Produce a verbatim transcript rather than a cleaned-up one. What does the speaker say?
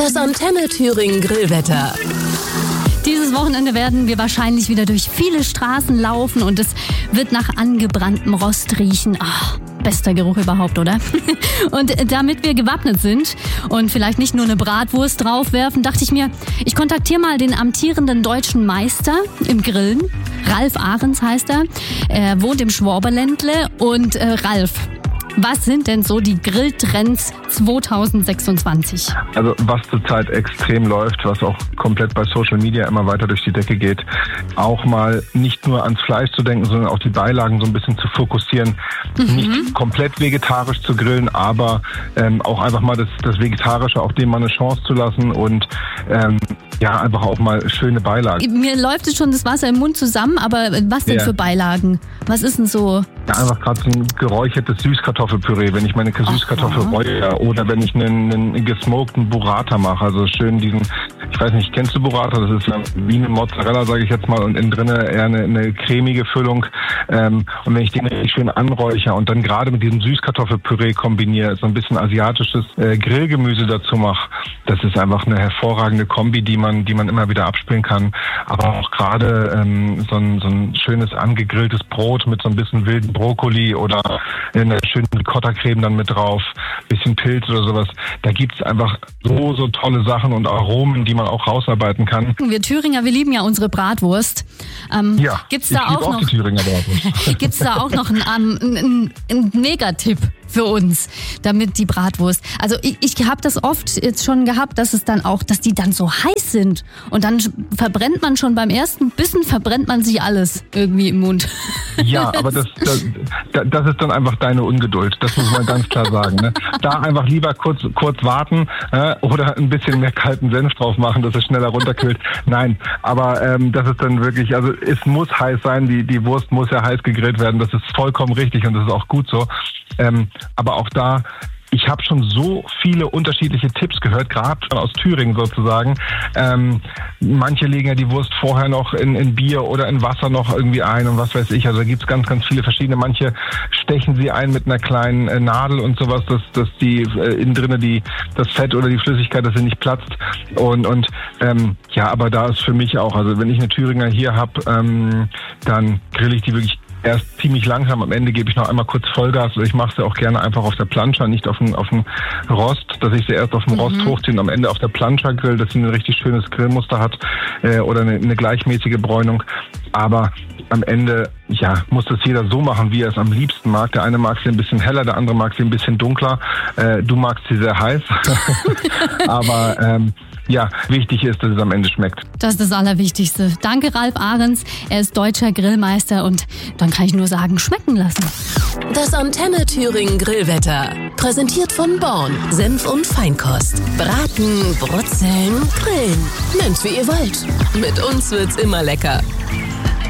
Das Antenne Thüringen Grillwetter. Dieses Wochenende werden wir wahrscheinlich wieder durch viele Straßen laufen und es wird nach angebranntem Rost riechen. Ach, bester Geruch überhaupt, oder? Und damit wir gewappnet sind und vielleicht nicht nur eine Bratwurst draufwerfen, dachte ich mir, ich kontaktiere mal den amtierenden deutschen Meister im Grillen. Ralf Ahrens heißt er. Er wohnt im Schwaberländle. Und äh, Ralf, was sind denn so die Grilltrends zwanzig sechsundzwanzig? Also was zurzeit extrem läuft, was auch komplett bei Social Media immer weiter durch die Decke geht, auch mal nicht nur ans Fleisch zu denken, sondern auch die Beilagen so ein bisschen zu fokussieren. Mhm. Nicht komplett vegetarisch zu grillen, aber ähm, auch einfach mal das, das Vegetarische, auch dem mal eine Chance zu lassen und ähm, ja, einfach auch mal schöne Beilagen. Mir läuft jetzt schon das Wasser im Mund zusammen, aber was denn ja. für Beilagen? Was ist denn so? Ja, einfach gerade so ein geräuchertes Süßkartoffelpüree, wenn ich meine Süßkartoffel räuchere oder wenn ich einen, einen gesmokten Burrata mache, also schön diesen, ich weiß nicht, kennst du Burrata? Das ist wie eine Mozzarella, sage ich jetzt mal, und innen drin eher eine, eine cremige Füllung. Ähm, und wenn ich den richtig schön anräuchere und dann gerade mit diesem Süßkartoffelpüree kombiniere, so ein bisschen asiatisches äh, Grillgemüse dazu mache, das ist einfach eine hervorragende Kombi, die man, die man immer wieder abspielen kann. Aber auch gerade ähm, so, ein, so ein schönes angegrilltes Brot mit so ein bisschen wilden Brokkoli oder eine schöne Ricotta-Creme dann mit drauf, bisschen Pilz oder sowas. Da gibt's einfach so, so tolle Sachen und Aromen, die man auch rausarbeiten kann. Wir Thüringer, wir lieben ja unsere Bratwurst. Ähm, ja, gibt's da ich liebe auch auch noch, die Thüringer Bratwurst. Gibt's da auch noch einen, einen, einen, einen Megatipp für uns, damit die Bratwurst. Also ich, ich habe das oft jetzt schon gehabt, dass es dann auch, dass die dann so heiß sind und dann verbrennt man schon beim ersten Bissen, verbrennt man sich alles irgendwie im Mund. Ja, aber das, das, das ist dann einfach deine Ungeduld, das muss man ganz klar sagen. Ne? Da einfach lieber kurz, kurz warten äh, oder ein bisschen mehr kalten Senf drauf machen, dass es schneller runterkühlt. Nein, aber ähm, das ist dann wirklich, also es muss heiß sein, die, die Wurst muss ja heiß gegrillt werden, das ist vollkommen richtig und das ist auch gut so. Ähm, aber auch da, ich habe schon so viele unterschiedliche Tipps gehört, gerade aus Thüringen sozusagen. Ähm, manche legen ja die Wurst vorher noch in, in Bier oder in Wasser noch irgendwie ein und was weiß ich. Also da gibt's ganz, ganz viele verschiedene. Manche stechen sie ein mit einer kleinen äh, Nadel und sowas, dass, dass die äh, innen drinne die das Fett oder die Flüssigkeit, dass sie nicht platzt. Und, und ähm, ja, aber da ist für mich auch, also wenn ich eine Thüringer hier habe, ähm, dann grill ich die wirklich erst ziemlich langsam, am Ende gebe ich noch einmal kurz Vollgas. Ich mache sie auch gerne einfach auf der Plancha, nicht auf dem, auf dem Rost, dass ich sie erst auf dem mhm. Rost hochziehe und am Ende auf der Plancha grill, dass sie ein richtig schönes Grillmuster hat äh, oder eine, eine gleichmäßige Bräunung. Aber am Ende, ja, muss das jeder so machen, wie er es am liebsten mag. Der eine mag sie ein bisschen heller, der andere mag sie ein bisschen dunkler. Äh, du magst sie sehr heiß. Aber ähm, ja, wichtig ist, dass es am Ende schmeckt. Das ist das Allerwichtigste. Danke, Ralf Ahrens. Er ist deutscher Grillmeister und dann kann ich nur sagen, schmecken lassen. Das Antenne Thüringen Grillwetter. Präsentiert von Born. Senf und Feinkost. Braten, brutzeln, grillen. Nennt's wie ihr wollt. Mit uns wird's immer lecker.